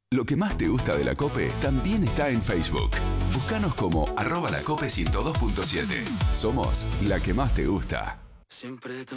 Lo que más te gusta de la COPE también está en Facebook. Búscanos como @lacope102.7. Somos la que más te gusta. Siempre te